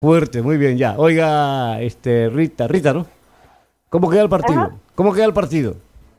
Fuerte, muy bien, ya. Oiga, Rita, ¿no? ¿Cómo queda el partido? Ajá. ¿Cómo queda el partido?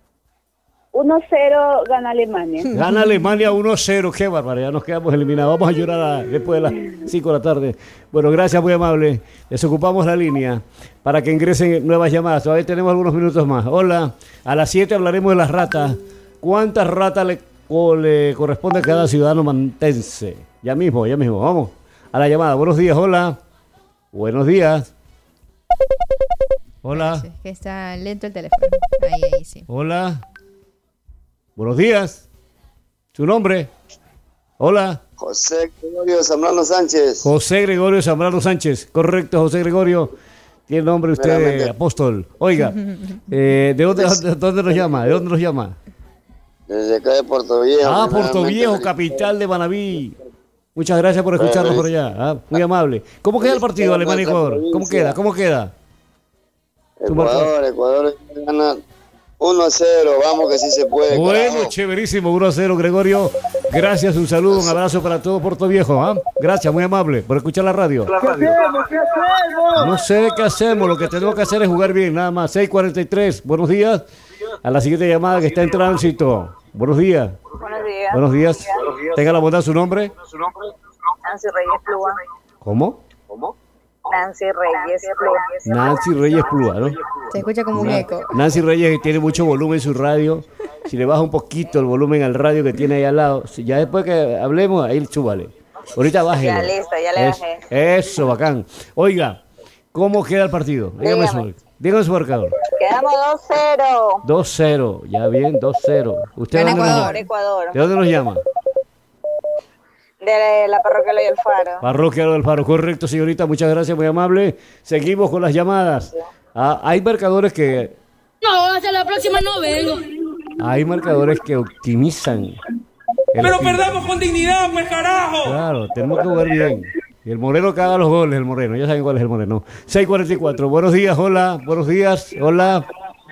1-0 gana Alemania. Gana Alemania 1-0, qué barbaridad, nos quedamos eliminados. Vamos a llorar después de las 5 de la tarde. Bueno, gracias, muy amable. Desocupamos la línea para que ingresen nuevas llamadas. Todavía tenemos algunos minutos más. Hola, a las 7 hablaremos de las ratas. ¿Cuántas ratas le corresponde a cada ciudadano mantense? Ya mismo, vamos a la llamada. Buenos días, hola. Buenos días. Hola. Sí, que está lento el teléfono. Ahí, sí. Hola. Buenos días. ¿Su nombre? Hola. José Gregorio Zambrano Sánchez. José Gregorio Zambrano Sánchez. Correcto, José Gregorio. Tiene nombre usted, Veramente. apóstol. Oiga, ¿de dónde nos llama? ¿De dónde nos llama? Desde acá de Puerto Viejo. Ah, Puerto primeramente. Viejo, capital de Manabí. Muchas gracias por escucharnos por allá. Muy amable. ¿Cómo queda el partido Alemania-Ecuador? ¿Cómo queda? ¿Cómo queda? Ecuador gana 1-0. Vamos que sí se puede. Bueno, carajo. chéverísimo, 1-0, Gregorio. Gracias, un saludo, un abrazo para todo Puerto Viejo. Gracias, muy amable, por escuchar la radio. ¿Qué hacemos? No sé qué hacemos, lo que tenemos que hacer es jugar bien, nada más. 6:43, buenos días. A la siguiente llamada que está en tránsito. Buenos días. Buenos días. Buenos días. Tenga la bondad su nombre. Nancy Reyes Plúa. ¿Cómo? Nancy Reyes Plúa. Nancy Reyes Plúa, ¿no? Se escucha como un eco. Nancy Reyes tiene mucho volumen en su radio. Si le baja un poquito el volumen al radio que tiene ahí al lado, ya después que hablemos, ahí súbale. Ahorita bájelo. Ya, listo, ya le bajé. Eso, bacán. Oiga, ¿cómo queda el partido? Dígame su marcador. Quedamos 2-0. 2-0, ya bien, 2-0. ¿Usted Gana dónde nos Ecuador. llama? Ecuador. ¿De dónde nos llama? De la parroquia Loy del Faro. Parroquia del Faro, correcto, señorita, muchas gracias, muy amable. Seguimos con las llamadas. Hay marcadores que... No, hasta la próxima no vengo. Hay marcadores que optimizan. Pero perdamos con dignidad, pues carajo. Claro, tenemos que jugar bien. Y el Moreno que haga los goles, el Moreno. Ya saben cuál es el Moreno. 6:44. Buenos días, hola. Buenos días, hola.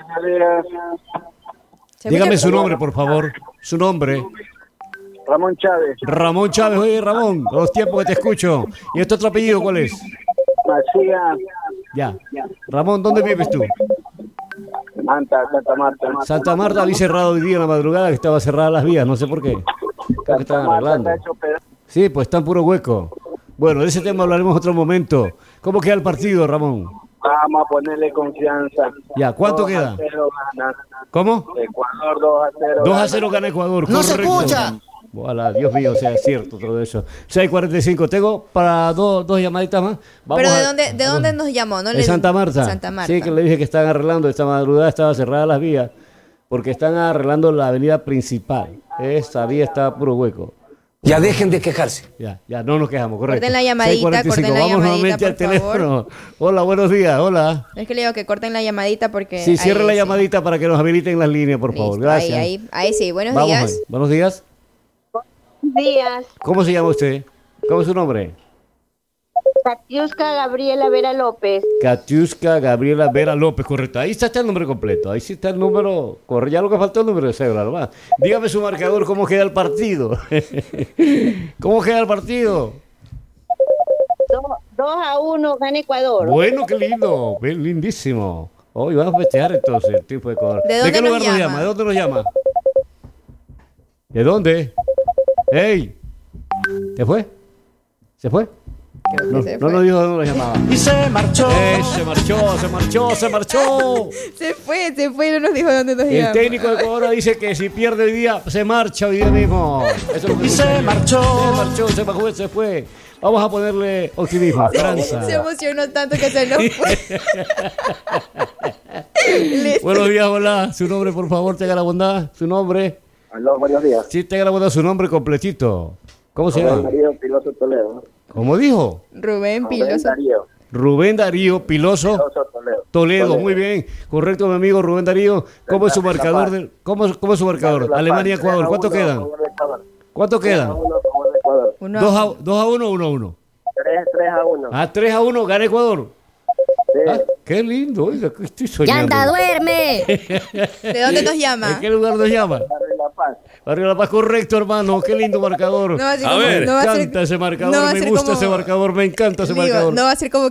Dígame su nombre, por favor. Su nombre. Ramón Chávez. Ramón Chávez. Oye, Ramón, a los tiempos que te escucho. ¿Y este otro apellido cuál es? Macía. Ya. Ramón, ¿dónde vives tú? Santa Marta. Santa Marta, vi cerrado hoy día en la madrugada que estaba cerradas las vías, no sé por qué. Creo que estaban arreglando. Sí, pues está en puro hueco. Bueno, de ese tema hablaremos otro momento. ¿Cómo queda el partido, Ramón? Vamos a ponerle confianza. Ya, ¿cuánto 2-0 queda? gana. ¿Cómo? Ecuador 2-0. 2-0 gana Ecuador. ¡No se correcto. escucha! Ojalá, Dios mío, sea cierto todo eso. 6:45. Tengo para dos llamaditas más. Vamos Pero a- ¿de dónde nos llamó? ¿No? De Santa Marta. Santa Marta. Sí, que le dije que están arreglando. Esta madrugada estaba cerrada las vías porque están arreglando la avenida principal. Esa vía está puro hueco. Ya dejen de quejarse. Ya, no nos quejamos, correcto. Corten la llamadita, 6:45. corten la Vamos llamadita, nuevamente al por favor. teléfono. Hola, buenos días, hola. Es que le digo que corten la llamadita porque... Sí, cierre ahí la sí. llamadita para que nos habiliten las líneas, por favor. Listo, Gracias. Ahí sí. Buenos Vamos días. ahí. Buenos días. Días. ¿Cómo se llama usted? ¿Cómo es su nombre? Katiuska Gabriela Vera López. Katiuska Gabriela Vera López, correcto. Ahí está el nombre completo. Ahí sí está el número. Ya lo que faltó es el número de cédula, nomás. Dígame su marcador, ¿cómo queda el partido? ¿Cómo queda el partido? 2-1 gana Ecuador. Bueno, qué lindo. Bien, lindísimo. Hoy vamos a festejar entonces el tipo de Ecuador. ¿De dónde qué nos lugar nos llama? llama? ¿De dónde nos llama? ¿De dónde? ¡Ey! ¿Se fue? ¿Se fue? Creo que No, se no fue. nos dijo de dónde nos llamaba. Y se marchó. Se marchó. Se fue, no nos dijo de dónde nos El llama. técnico de Ecuador dice que si pierde hoy día, se marcha hoy día mismo. Eso es lo que Y dice. se marchó. Se bajó, se fue. Vamos a ponerle optimismo, esperanza. Se emocionó tanto que se nos fue. Listo. Buenos días, hola. Su nombre, por favor, tenga la bondad. Su nombre. Aló, buenos días. Sí, tenga la bondad, su nombre completito. ¿Cómo se llama? Darío Piloso Toledo. ¿Cómo dijo? Rubén Piloso. Rubén Darío Piloso Toledo. Muy bien. Correcto, mi amigo Rubén Darío. ¿Cómo es su marcador? ¿Cómo es su marcador? Alemania-Ecuador. ¿Cuánto quedan? ¿Cuánto quedan? 1-1. 2-1 o 1-1. 3-1. Ah, 3-1, gana Ecuador. Ah, qué lindo, oiga, estoy soñando. ¡Yanda, duerme! ¿De dónde nos llama? ¿En qué lugar nos llama? Barrio La Paz, correcto, hermano. Qué lindo marcador. No va a ser A como- ver. no va Me a ser- encanta ese marcador, no va a me ser gusta como- ese marcador, me encanta ese digo, marcador. no va a ser como